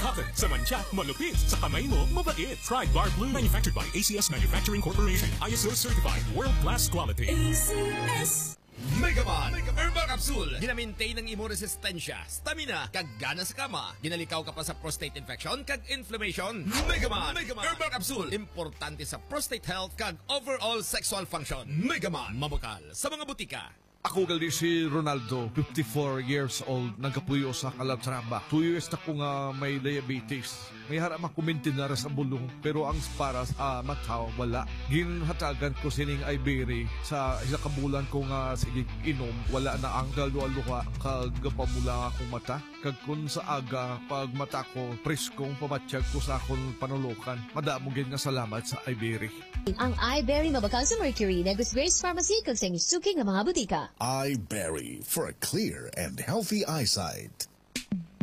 cotton. Sa mancha, malupit. Sa kamay mo, mabait. Try Guard Blue. Manufactured by ACS Manufacturing Corporation. ISO certified. World-class quality. ACS. Megaman Herbal Capsule. Ginamintain ng imo resistensya, stamina, kag gana sa kama. Ginalikaw ka pa sa prostate infection kag inflammation. Megaman Herbal Capsule. Importante sa prostate health kag overall sexual function. Megaman mabukal sa mga butika. Ako gali si Ronaldo, 54 years old, nagkapuyo sa Calatrava. 2 years na ko nga may diabetes. May harap makumintinar sa bulong, pero ang para sa mata, wala. Ginhatagan ko sining Ibery sa isa kabulan ko nga sige inom, wala na ang daluwa-luha kag pamula akong mata. Kag kun sa aga, pag mata ko, preskong pamatsyag ko sa akong panulukan. Madamong nga salamat sa Ibery. Ang Ibery mabakal sa Mercury, Negros Grace Pharmacy, kag sa suking ng mga butika. iBerry for a clear and healthy eyesight.